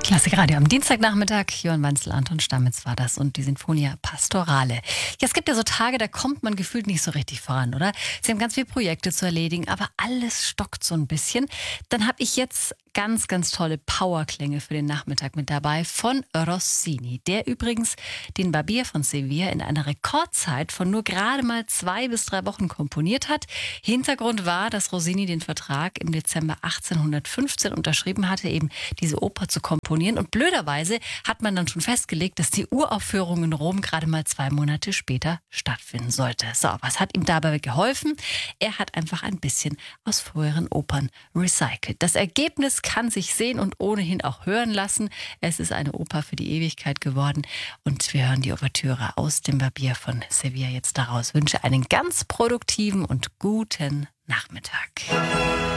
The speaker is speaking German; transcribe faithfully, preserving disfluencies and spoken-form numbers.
Klassikradio am Dienstagnachmittag. Johann Wanzel, Anton Stamitz war das und die Sinfonia Pastorale. Ja, es gibt ja so Tage, da kommt man gefühlt nicht so richtig voran, oder? Sie haben ganz viele Projekte zu erledigen, aber alles stockt so ein bisschen. Dann habe ich jetzt ganz, ganz tolle Powerklänge für den Nachmittag mit dabei von Rossini, der übrigens den Barbier von Sevilla in einer Rekordzeit von nur gerade mal zwei bis drei Wochen komponiert hat. Hintergrund war, dass Rossini den Vertrag im Dezember achtzehnhundertfünfzehn unterschrieben hatte, eben diese Oper zu komponieren. Und blöderweise hat man dann schon festgelegt, dass die Uraufführung in Rom gerade mal zwei Monate später stattfinden sollte. So, was hat ihm dabei geholfen? Er hat einfach ein bisschen aus früheren Opern recycelt. Das Ergebnis kann sich sehen und ohnehin auch hören lassen. Es ist eine Oper für die Ewigkeit geworden und wir hören die Ouvertüre aus dem Barbier von Sevilla jetzt daraus. Ich wünsche einen ganz produktiven und guten Nachmittag.